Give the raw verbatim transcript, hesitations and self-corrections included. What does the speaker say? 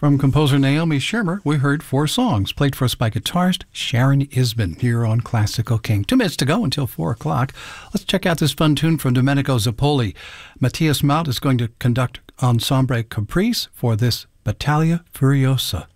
From composer Naomi Schermer, we heard four songs played for us by guitarist Sharon Isbin here on Classical King. Two minutes to go until four o'clock. Let's check out this fun tune from Domenico Zappoli. Matthias Maut is going to conduct Ensemble Caprice for this Battaglia Furiosa.